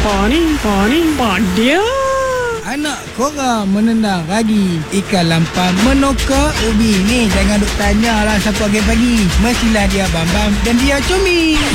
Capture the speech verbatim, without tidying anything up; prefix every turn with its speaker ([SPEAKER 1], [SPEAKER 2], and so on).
[SPEAKER 1] Apa ni? Apa ni? Padia.
[SPEAKER 2] Anak korang menendang ragi ikan lampam menokak ubi. Ni jangan duk tanya lah siapa pagi-pagi. Mestilah dia Bambam dan dia Cumi.